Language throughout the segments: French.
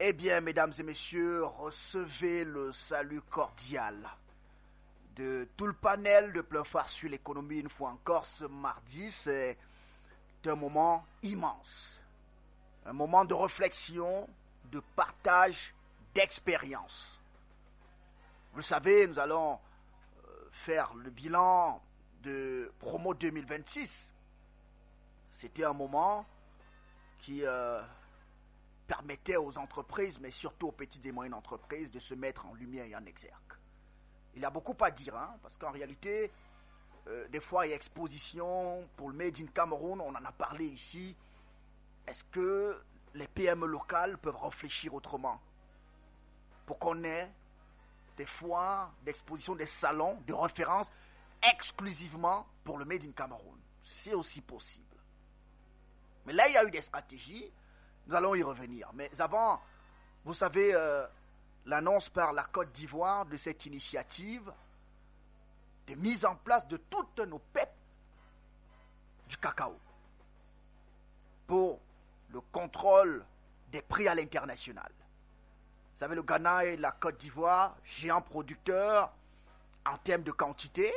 Eh bien, mesdames et messieurs, recevez le salut cordial de tout le panel de Plein Phare sur l'économie une fois encore ce mardi. C'est un moment immense, un moment de réflexion, de partage, d'expérience. Vous le savez, nous allons faire le bilan de Promo 2026. C'était un moment qui permettait aux entreprises, mais surtout aux petites et moyennes entreprises, de se mettre en lumière et en exergue. Il y a beaucoup à dire, parce qu'en réalité, des fois, il y a exposition pour le Made in Cameroun, on en a parlé ici. Est-ce que les PME locales peuvent réfléchir autrement pour qu'on ait des foires, d'exposition, des salons, de référence exclusivement pour le Made in Cameroun? C'est aussi possible. Mais là, il y a eu des stratégies. Nous allons y revenir. Mais avant, vous savez, l'annonce par la Côte d'Ivoire de cette initiative de mise en place de toutes nos PEP du cacao pour le contrôle des prix à l'international. Vous savez, le Ghana et la Côte d'Ivoire, géants producteurs en termes de quantité,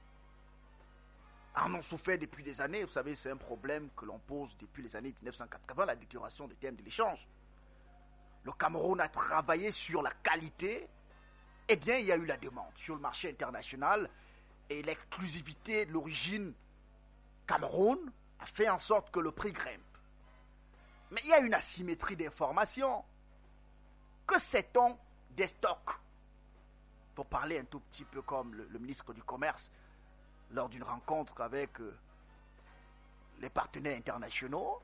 en ont souffert depuis des années. Vous savez, c'est un problème que l'on pose depuis les années 1980, la détérioration des termes de l'échange. Le Cameroun a travaillé sur la qualité. Eh bien, il y a eu la demande sur le marché international et l'exclusivité de l'origine Cameroun a fait en sorte que le prix grimpe. Mais il y a une asymétrie d'information. Que sait-on des stocks? Pour parler un tout petit peu comme le ministre du Commerce, lors d'une rencontre avec les partenaires internationaux,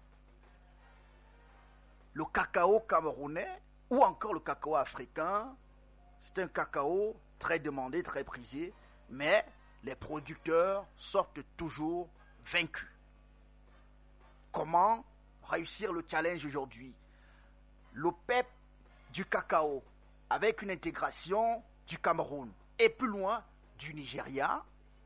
le cacao camerounais ou encore le cacao africain, c'est un cacao très demandé, très prisé, mais les producteurs sortent toujours vaincus. Comment réussir le challenge aujourd'hui? Le PEP du cacao avec une intégration du Cameroun et plus loin du Nigeria.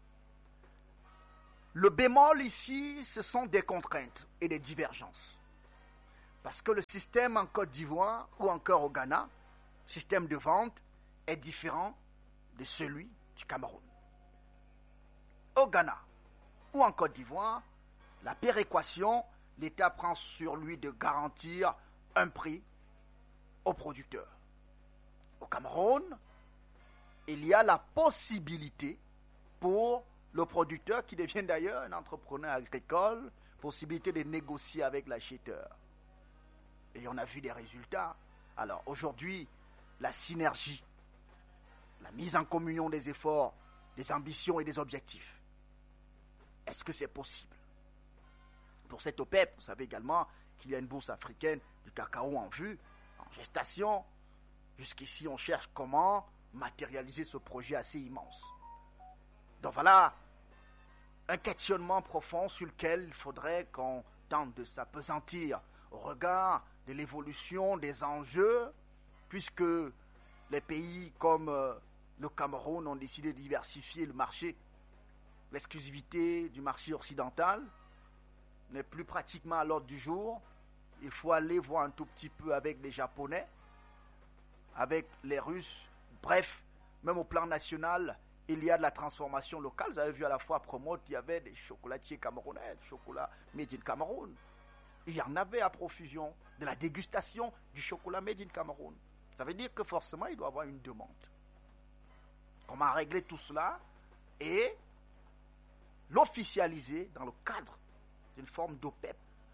Le bémol ici, ce sont des contraintes et des divergences. Parce que le système en Côte d'Ivoire ou encore au Ghana, le système de vente est différent de celui du Cameroun. Au Ghana ou en Côte d'Ivoire, la péréquation, l'État prend sur lui de garantir un prix aux producteurs. Au Cameroun, il y a la possibilité pour le producteur, qui devient d'ailleurs un entrepreneur agricole, possibilité de négocier avec l'acheteur. Et on a vu des résultats. Alors aujourd'hui, la synergie, la mise en communion des efforts, des ambitions et des objectifs. Est-ce que c'est possible? Pour cette OPEP, vous savez également qu'il y a une bourse africaine du cacao en vue, en gestation. Jusqu'ici, on cherche comment matérialiser ce projet assez immense. Donc voilà un questionnement profond sur lequel il faudrait qu'on tente de s'appesantir au regard de l'évolution des enjeux, puisque les pays comme le Cameroun ont décidé de diversifier le marché. L'exclusivité du marché occidental n'est plus pratiquement à l'ordre du jour. Il faut aller voir un tout petit peu avec les Japonais, avec les Russes. Bref, même au plan national, il y a de la transformation locale. Vous avez vu à la fois à Promote, il y avait des chocolatiers camerounais, des chocolats made in Cameroun. Il y en avait à profusion, de la dégustation du chocolat made in Cameroun. Ça veut dire que forcément, il doit y avoir une demande. Comment régler tout cela et l'officialiser dans le cadre d'une forme d'OPEP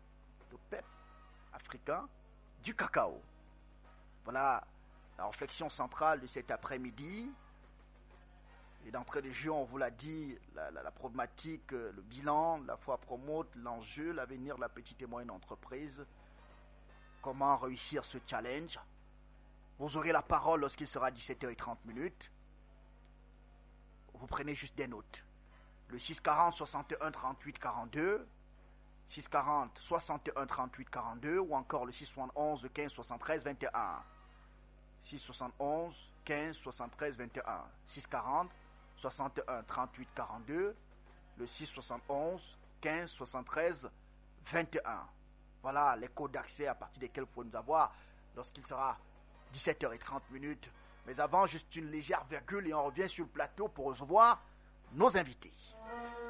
africain du cacao. Voilà la réflexion centrale de cet après-midi. Et d'entrée de jeu, on vous l'a dit, la problématique, le bilan, la fois promote, l'enjeu, l'avenir de la petite et moyenne entreprise. Comment réussir ce challenge? Vous aurez la parole lorsqu'il sera 17h30. Vous prenez juste des notes. Le 640 61 38 42, 640 61 38 42 ou encore le 671 15 73 21. 671 15 73 21. 640 61 38 42, le 671 15 73 21. Voilà les codes d'accès à partir desquels vous pouvez nous avoir. lorsqu'il sera 17h30. Mais avant, juste une légère virgule et on revient sur le plateau pour recevoir nos invités.